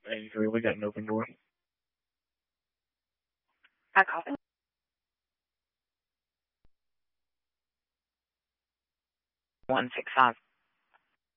83, we got an open door. I copy. 165.